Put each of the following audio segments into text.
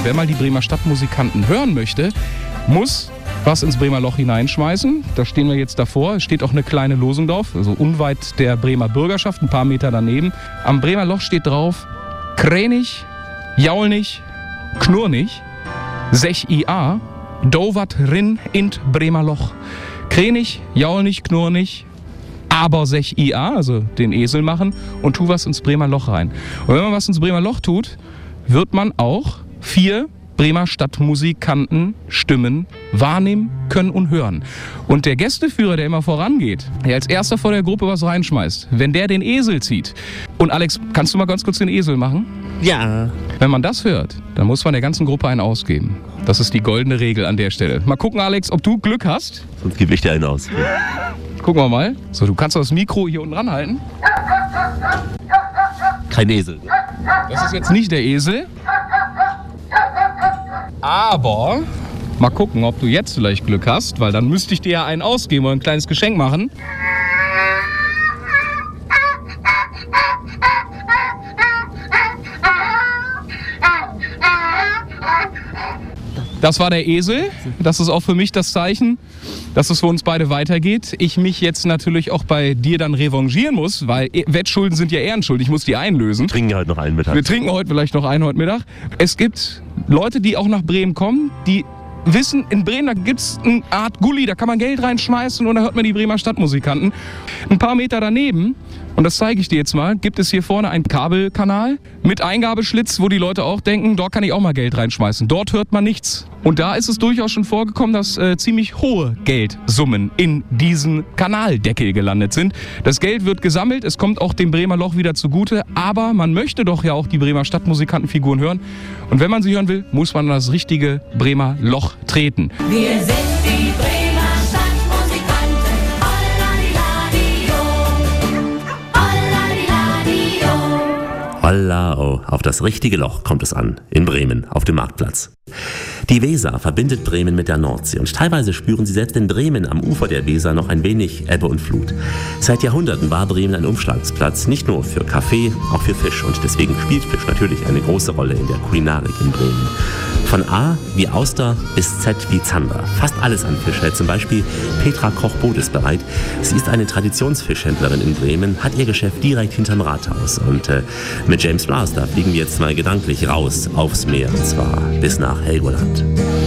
wer mal die Bremer Stadtmusikanten hören möchte, muss was ins Bremer Loch hineinschmeißen. Da stehen wir jetzt davor. Es steht auch eine kleine Losung drauf, also unweit der Bremer Bürgerschaft, ein paar Meter daneben. Am Bremer Loch steht drauf: Kränig, Jaulnig, Knurnig, sech ia, do wat rin int Bremer Loch. Kränig, Jaulnig, Knurnig, aber sech ia, also den Esel machen, und tu was ins Bremer Loch rein. Und wenn man was ins Bremer Loch tut, wird man auch 4 Bremer Stadtmusikanten Stimmen wahrnehmen können und hören. Und der Gästeführer, der immer vorangeht, der als erster vor der Gruppe was reinschmeißt, wenn der den Esel zieht. Und Alex, kannst du mal ganz kurz den Esel machen? Ja. Wenn man das hört, dann muss man der ganzen Gruppe einen ausgeben. Das ist die goldene Regel an der Stelle. Mal gucken, Alex, ob du Glück hast. Sonst gebe ich dir einen aus. Gucken wir mal. So, du kannst das Mikro hier unten ranhalten. Kein Esel. Das ist jetzt nicht der Esel. Aber mal gucken, ob du jetzt vielleicht Glück hast, weil dann müsste ich dir ja einen ausgeben oder ein kleines Geschenk machen. Das war der Esel. Das ist auch für mich das Zeichen, dass es für uns beide weitergeht. Ich mich jetzt natürlich auch bei dir dann revanchieren muss, weil Wettschulden sind ja Ehrenschuld. Ich muss die einlösen. Wir trinken heute noch einen Mittag. Wir trinken heute vielleicht noch einen heute Mittag. Es gibt Leute, die auch nach Bremen kommen, die wissen, in Bremen, da gibt es eine Art Gully, da kann man Geld reinschmeißen und da hört man die Bremer Stadtmusikanten. Ein paar Meter daneben, und das zeige ich dir jetzt mal, gibt es hier vorne einen Kabelkanal mit Eingabeschlitz, wo die Leute auch denken, dort kann ich auch mal Geld reinschmeißen. Dort hört man nichts. Und da ist es durchaus schon vorgekommen, dass ziemlich hohe Geldsummen in diesen Kanaldeckel gelandet sind. Das Geld wird gesammelt, es kommt auch dem Bremer Loch wieder zugute, aber man möchte doch ja auch die Bremer Stadtmusikantenfiguren hören. Und wenn man sie hören will, muss man an das richtige Bremer Loch treten. Wir sind die Bremer Stadtmusikanten. Hollao, auf das richtige Loch kommt es an, in Bremen, auf dem Marktplatz. Die Weser verbindet Bremen mit der Nordsee und teilweise spüren sie selbst in Bremen am Ufer der Weser noch ein wenig Ebbe und Flut. Seit Jahrhunderten war Bremen ein Umschlagsplatz, nicht nur für Kaffee, auch für Fisch, und deswegen spielt Fisch natürlich eine große Rolle in der Kulinarik in Bremen. Von A wie Auster bis Z wie Zander. Fast alles an Fisch hält zum Beispiel Petra Koch-Bodes bereit. Sie ist eine Traditionsfischhändlerin in Bremen, hat ihr Geschäft direkt hinterm Rathaus. Und mit James Blas, da fliegen wir jetzt mal gedanklich raus aufs Meer, und zwar bis nach Helgoland.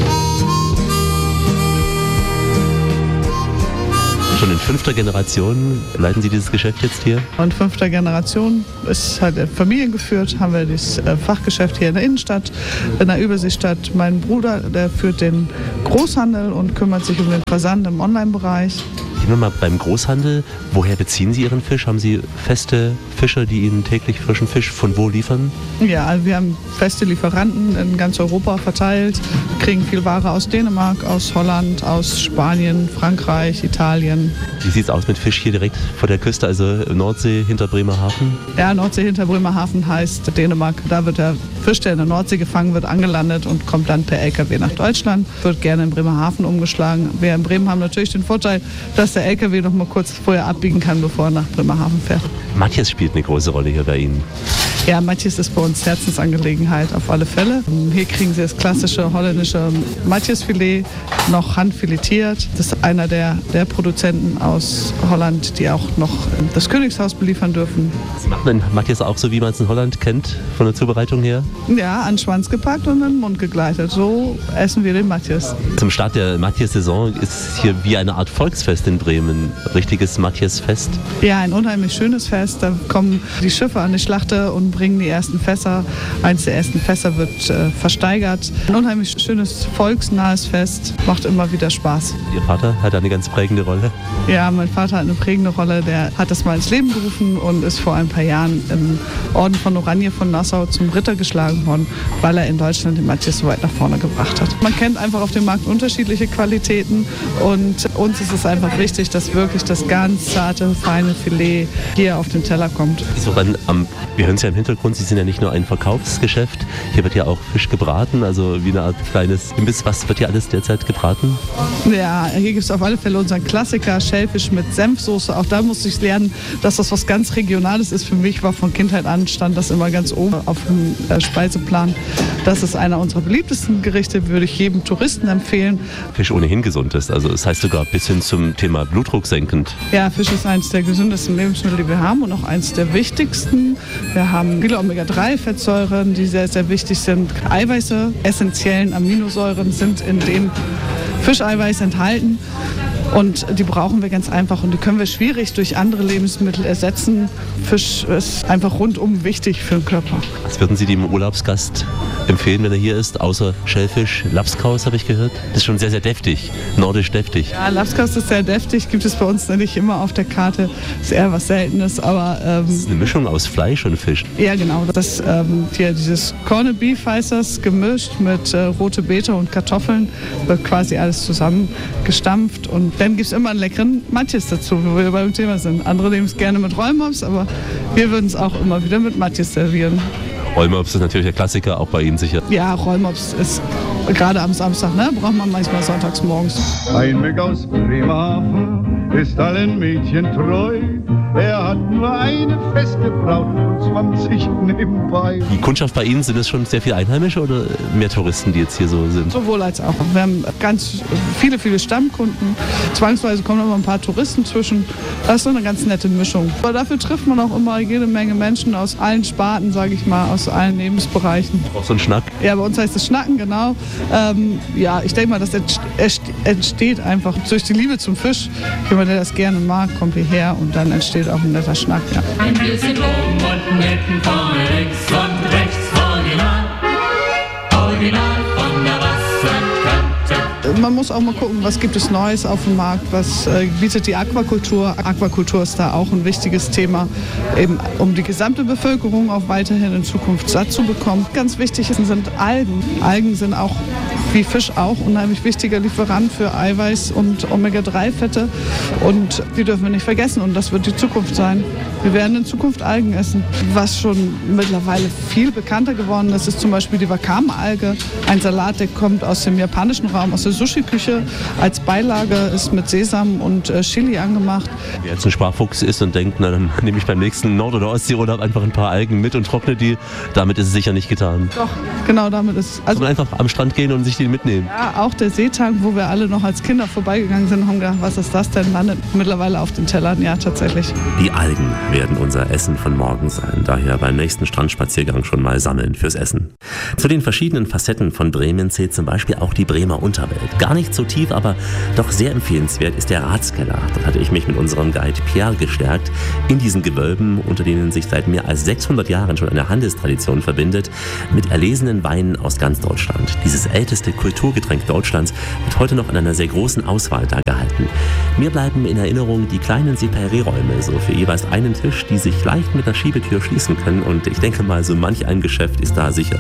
Schon in 5. Generation leiten Sie dieses Geschäft jetzt hier? Und 5. Generation ist halt familiengeführt, haben wir das Fachgeschäft hier in der Innenstadt, in der Überseestadt. Mein Bruder, der führt den Großhandel und kümmert sich um den Versand im Online-Bereich. Gehen wir mal beim Großhandel. Woher beziehen Sie Ihren Fisch? Haben Sie feste Fischer, die Ihnen täglich frischen Fisch von wo liefern? Ja, also wir haben feste Lieferanten in ganz Europa verteilt. Wir kriegen viel Ware aus Dänemark, aus Holland, aus Spanien, Frankreich, Italien. Wie sieht es aus mit Fisch hier direkt vor der Küste, also Nordsee hinter Bremerhaven? Ja, Nordsee hinter Bremerhaven heißt Dänemark. Da wird der Fisch, der in der Nordsee gefangen wird, angelandet und kommt dann per LKW nach Deutschland. Wird gerne in Bremerhaven umgeschlagen. Wir in Bremen haben natürlich den Vorteil, dass der LKW noch mal kurz vorher abbiegen kann, bevor er nach Bremerhaven fährt. Matjes spielt eine große Rolle hier bei Ihnen. Ja, Matjes ist bei uns Herzensangelegenheit auf alle Fälle. Hier kriegen Sie das klassische holländische Matjesfilet, noch handfiletiert. Das ist einer der Produzenten aus Holland, die auch noch das Königshaus beliefern dürfen. Sie machen den Matjes auch so, wie man es in Holland kennt, von der Zubereitung her? Ja, an den Schwanz gepackt und in den Mund gegleitet. So essen wir den Matjes. Zum Start der Matjes-Saison ist hier wie eine Art Volksfest in Bremen. Richtiges Matjes-Fest. Ja, ein unheimlich schönes Fest. Da kommen die Schiffe an die Schlachte und bringen die ersten Fässer. Eins der ersten Fässer wird versteigert. Ein unheimlich schönes, volksnahes Fest. Macht immer wieder Spaß. Ihr Vater hat eine ganz prägende Rolle? Ja, mein Vater hat eine prägende Rolle. Der hat das mal ins Leben gerufen und ist vor ein paar Jahren im Orden von Oranje von Nassau zum Ritter geschlagen worden, weil er in Deutschland den Matjes so weit nach vorne gebracht hat. Man kennt einfach auf dem Markt unterschiedliche Qualitäten und uns ist es einfach wichtig, dass wirklich das ganz zarte, feine Filet hier auf den Teller kommt. Wir hören es ja im Hintergrund, Sie sind ja nicht nur ein Verkaufsgeschäft, hier wird ja auch Fisch gebraten, also wie eine Art kleines Imbiss. Was wird hier alles derzeit gebraten? Ja, hier gibt es auf alle Fälle unseren Klassiker, Schellfisch mit Senfsoße. Auch da musste ich lernen, dass das was ganz Regionales ist. Für mich war von Kindheit an, stand das immer ganz oben auf dem Speiseplan. Das ist einer unserer beliebtesten Gerichte, würde ich jedem Touristen empfehlen. Fisch ohnehin gesund ist, also das heißt sogar bis hin zum Thema Blutdruck senkend. Ja, Fisch ist eines der gesündesten Lebensmittel, die wir haben und auch eines der wichtigsten. Wir haben viele Omega-3-Fettsäuren, die sehr, sehr wichtig sind. Eiweiße, essentiellen Aminosäuren sind in dem Fischeiweiß enthalten. Und die brauchen wir ganz einfach und die können wir schwierig durch andere Lebensmittel ersetzen. Fisch ist einfach rundum wichtig für den Körper. Was würden Sie dem Urlaubsgast empfehlen, wenn er hier ist? Außer Schellfisch, Labskaus habe ich gehört. Das ist schon sehr, sehr deftig, nordisch deftig. Ja, Labskaus ist sehr deftig, gibt es bei uns nicht immer auf der Karte. Ist eher was Seltenes, aber... das ist eine Mischung aus Fleisch und Fisch. Ja, genau. Das, hier, dieses Corned Beef heißt das, gemischt mit rote Beete und Kartoffeln, wird quasi alles zusammengestampft und dann gibt es immer einen leckeren Matjes dazu, wo wir beim Thema sind. Andere nehmen es gerne mit Rollmops, aber wir würden es auch immer wieder mit Matjes servieren. Rollmops ist natürlich der Klassiker, auch bei Ihnen sicher. Ja, Rollmops ist gerade am Samstag, ne, braucht man manchmal sonntags morgens. Ein Mück aus Bremerhaven ist allen Mädchen treu. Er hat nur eine feste Braut und 20 nebenbei. Die Kundschaft bei Ihnen, sind es schon sehr viele Einheimische oder mehr Touristen, die jetzt hier so sind? Sowohl als auch. Wir haben ganz viele Stammkunden. Zwangsweise kommen immer ein paar Touristen zwischen. Das ist so eine ganz nette Mischung. Aber dafür trifft man auch immer jede Menge Menschen aus allen Sparten, sage ich mal, aus allen Lebensbereichen. Auch so ein Schnack? Ja, bei uns heißt es Schnacken, genau. Ja, ich denke mal, das entsteht einfach durch die Liebe zum Fisch. Jemand, der das gerne mag, kommt hierher und dann entsteht auch ein netter Schnack. Ja. Ein bisschen oben und hinten, vorne links und rechts, original. Original von der Wasserkante. Man muss auch mal gucken, was gibt es Neues auf dem Markt, was bietet die Aquakultur. Aquakultur ist da auch ein wichtiges Thema, eben um die gesamte Bevölkerung auch weiterhin in Zukunft satt zu bekommen. Ganz wichtig sind Algen. Algen sind auch, wie Fisch auch, unheimlich wichtiger Lieferant für Eiweiß und Omega-3-Fette und die dürfen wir nicht vergessen und das wird die Zukunft sein. Wir werden in Zukunft Algen essen. Was schon mittlerweile viel bekannter geworden ist, ist zum Beispiel die Wakame-Alge. Ein Salat, der kommt aus dem japanischen Raum, aus der Sushi-Küche. Als Beilage ist mit Sesam und Chili angemacht. Wer jetzt ein Sparfuchs ist und denkt, na dann nehme ich beim nächsten Nord- oder Ostseeurlaub einfach ein paar Algen mit und trockne die, damit ist es sicher nicht getan. Doch, genau damit ist es. Also einfach am Strand gehen und sich die mitnehmen. Ja, auch der Seetang, wo wir alle noch als Kinder vorbeigegangen sind und haben gedacht, was ist das denn, landet mittlerweile auf den Tellern. Ja, tatsächlich. Die Algen werden unser Essen von morgen sein. Daher beim nächsten Strandspaziergang schon mal sammeln fürs Essen. Zu den verschiedenen Facetten von Bremen zählt zum Beispiel auch die Bremer Unterwelt. Gar nicht so tief, aber doch sehr empfehlenswert ist der Ratskeller. Dort hatte ich mich mit unserem Guide Pierre gestärkt. In diesen Gewölben, unter denen sich seit mehr als 600 Jahren schon eine Handelstradition verbindet, mit erlesenen Weinen aus ganz Deutschland. Dieses älteste Kulturgetränk Deutschlands wird heute noch in einer sehr großen Auswahl da gehalten. Mir bleiben in Erinnerung die kleinen Separé-Räume, so für jeweils einen Tisch, die sich leicht mit einer Schiebetür schließen können und ich denke mal, so manch ein Geschäft ist da sicher.